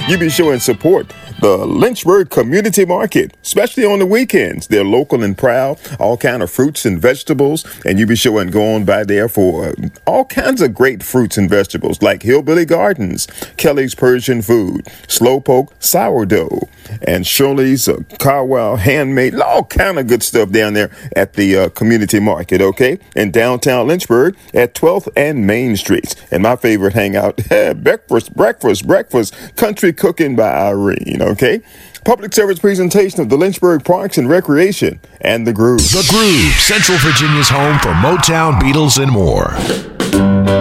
You be sure and support the Lynchburg Community Market, especially on the weekends. They're local and proud, all kind of fruits and vegetables, and you be sure and go on by there for all kinds of great fruits and vegetables like Hillbilly Gardens, Kelly's Persian Food, Slowpoke Sourdough, and Shirley's Carwell Handmade, all kind of good stuff down there at the Community Market, okay? In downtown Lynchburg at 12th and Main Streets. And my favorite hangout, breakfast, country cooking by Irene, okay? Public service presentation of the Lynchburg Parks and Recreation and The Groove. The Groove, Central Virginia's home for Motown, Beatles, and more.